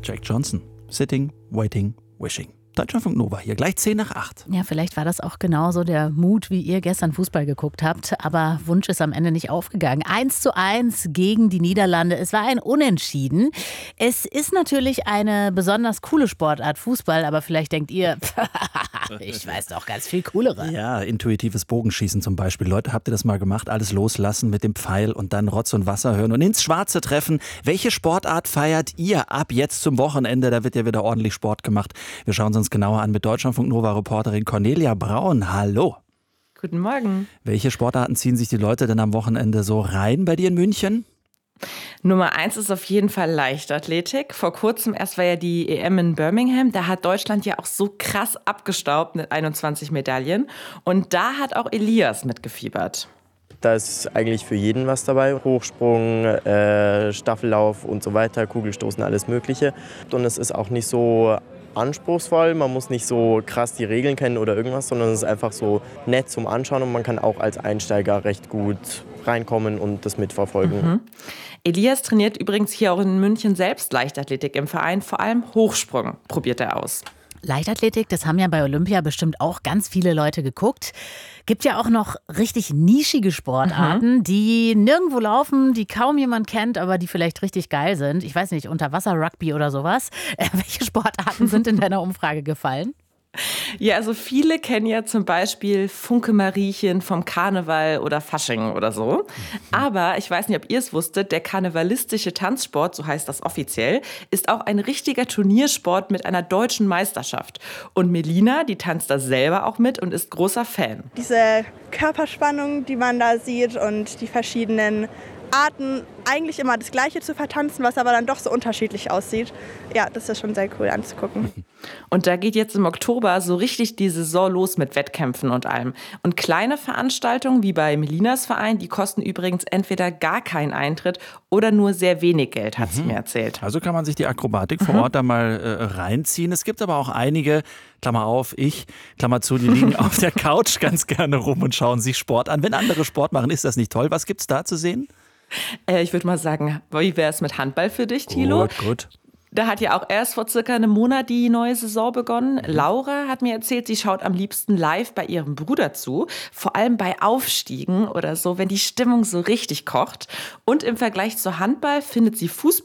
Jack Johnson. Sitting, Waiting, Wishing. Deutschlandfunk Nova hier, gleich 8:10. Ja, vielleicht war das auch genauso der Mut, wie ihr gestern Fußball geguckt habt. Aber Wunsch ist am Ende nicht aufgegangen. 1:1 gegen die Niederlande. Es war ein Unentschieden. Es ist natürlich eine besonders coole Sportart, Fußball. Aber vielleicht denkt ihr, ich weiß doch ganz viel coolere. Ja, intuitives Bogenschießen zum Beispiel. Leute, habt ihr das mal gemacht? Alles loslassen mit dem Pfeil und dann Rotz und Wasser hören und ins Schwarze treffen. Welche Sportart feiert ihr ab jetzt zum Wochenende? Da wird ja wieder ordentlich Sport gemacht. Wir schauen uns genauer an mit Deutschlandfunk Nova-Reporterin Cornelia Braun. Hallo. Guten Morgen. Welche Sportarten ziehen sich die Leute denn am Wochenende so rein bei dir in München? Nummer 1 ist auf jeden Fall Leichtathletik. Vor kurzem erst war ja die EM in Birmingham. Da hat Deutschland ja auch so krass abgestaubt mit 21 Medaillen. Und da hat auch Elias mitgefiebert. Da ist eigentlich für jeden was dabei. Hochsprung, Staffellauf und so weiter, Kugelstoßen, alles Mögliche. Und es ist auch nicht so anspruchsvoll, man muss nicht so krass die Regeln kennen oder irgendwas, sondern es ist einfach so nett zum Anschauen und man kann auch als Einsteiger recht gut reinkommen und das mitverfolgen. Mhm. Elias trainiert übrigens hier auch in München selbst Leichtathletik im Verein, vor allem Hochsprung probiert er aus. Leichtathletik, das haben ja bei Olympia bestimmt auch ganz viele Leute geguckt. Gibt ja auch noch richtig nischige Sportarten, die nirgendwo laufen, die kaum jemand kennt, aber die vielleicht richtig geil sind. Ich weiß nicht, Unterwasser-Rugby oder sowas. Welche Sportarten sind in deiner Umfrage gefallen? Ja, also viele kennen ja zum Beispiel Funke Mariechen vom Karneval oder Fasching oder so. Aber ich weiß nicht, ob ihr es wusstet, der karnevalistische Tanzsport, so heißt das offiziell, ist auch ein richtiger Turniersport mit einer deutschen Meisterschaft. Und Melina, die tanzt da selber auch mit und ist großer Fan. Diese Körperspannung, die man da sieht und die verschiedenen Arten, eigentlich immer das Gleiche zu vertanzen, was aber dann doch so unterschiedlich aussieht. Ja, das ist schon sehr cool anzugucken. Und da geht jetzt im Oktober so richtig die Saison los mit Wettkämpfen und allem. Und kleine Veranstaltungen wie bei Melinas Verein, die kosten übrigens entweder gar keinen Eintritt oder nur sehr wenig Geld, hat sie mir erzählt. Also kann man sich die Akrobatik vor Ort da mal reinziehen. Es gibt aber auch einige, Klammer auf, Klammer zu, die liegen auf der Couch ganz gerne rum und schauen sich Sport an. Wenn andere Sport machen, ist das nicht toll? Was gibt's da zu sehen? Ich würde mal sagen, wie wäre es mit Handball für dich, Thilo? Gut. Da hat ja auch erst vor circa einem Monat die neue Saison begonnen. Laura hat mir erzählt, sie schaut am liebsten live bei ihrem Bruder zu. Vor allem bei Aufstiegen oder so, wenn die Stimmung so richtig kocht. Und im Vergleich zu Handball findet sie Fußball